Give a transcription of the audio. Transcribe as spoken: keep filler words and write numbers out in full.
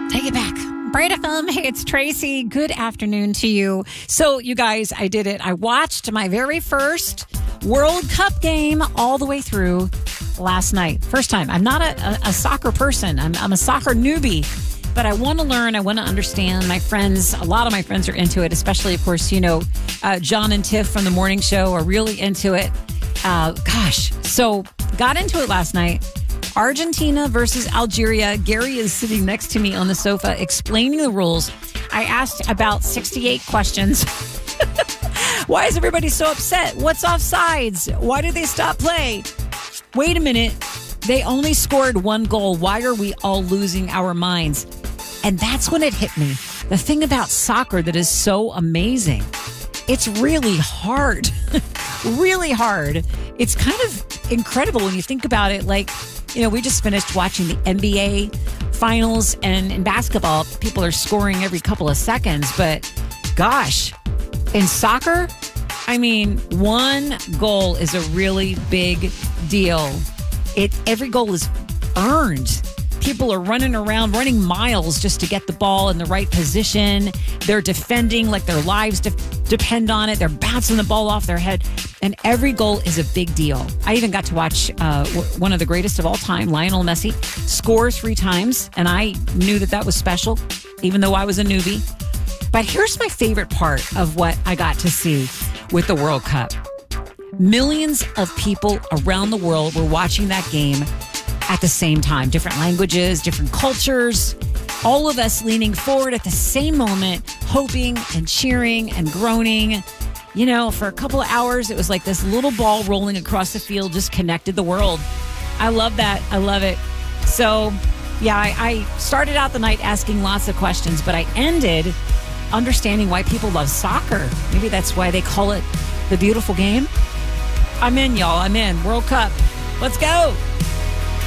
Take it back. Bright F M. Hey, it's Tracy. Good afternoon to you. So, you guys, I did it. I watched my very first World Cup game all the way through last night. First time. I'm not a, a, a soccer person. I'm, I'm a soccer newbie. But I want to learn. I want to understand. My friends, a lot of my friends are into it, especially, of course, you know, uh, John and Tiff from the morning show are really into it. Uh, gosh. So, got into it last night. Argentina versus Algeria. Gary is sitting next to me on the sofa explaining the rules. I asked about sixty-eight questions. Why is everybody so upset? What's offsides? Why did they stop play? Wait a minute. They only scored one goal. Why are we all losing our minds? And that's when it hit me. The thing about soccer that is so amazing, it's really hard. Really hard. It's kind of incredible when you think about it. Like, you know, we just finished watching the N B A finals, and in basketball, people are scoring every couple of seconds. But gosh, in soccer, I mean, one goal is a really big deal. It every goal is earned. People are running around, running miles just to get the ball in the right position. They're defending like their lives de- depend on it. They're bouncing the ball off their head. And every goal is a big deal. I even got to watch uh, one of the greatest of all time, Lionel Messi, score three times. And I knew that that was special, even though I was a newbie. But here's my favorite part of what I got to see with the World Cup. Millions of people around the world were watching that game at the same time. Different languages, different cultures, all of us leaning forward at the same moment, hoping and cheering and groaning. You know, for a couple of hours, it was like this little ball rolling across the field just connected the world. I love that. I love it. So, yeah, I, I started out the night asking lots of questions, but I ended understanding why people love soccer. Maybe that's why they call it the beautiful game. I'm in, y'all. I'm in. World Cup. Let's go.